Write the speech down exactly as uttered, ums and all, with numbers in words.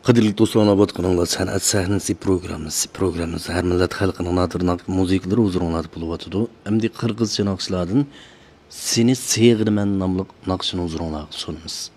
Qadrli do'stlar, batqaninglar san'at sahnasi programmasi programmasi har millat xalqining nadir musiqalari huzuringlarda bo'lib o'tadi. Endi qirg'izcha naqshlardan Seni sevg'iraman nomli naqshini huzuringlarga sunamiz.